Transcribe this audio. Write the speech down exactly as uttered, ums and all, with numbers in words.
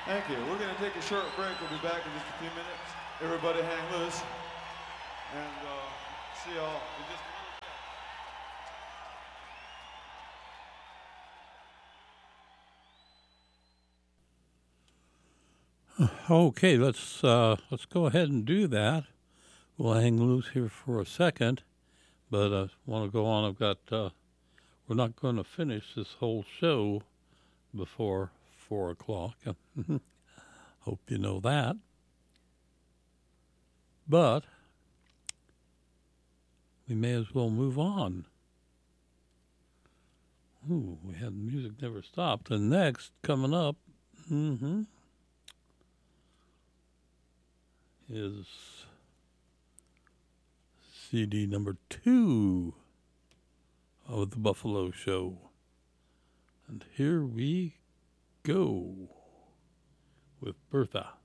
Thank you. We're going to take a short break. We'll be back in just a few minutes. Everybody hang loose. And uh, see y'all in just a minute. Okay, let's uh, let's go ahead and do that. We'll hang loose here for a second, but I want to go on. I've got. Uh, we're not going to finish this whole show before four o'clock. Hope you know that. But we may as well move on. Ooh, we had music never stopped. And next, coming up, mm-hmm, is C D number two of the Buffalo Show. And here we go with Bertha.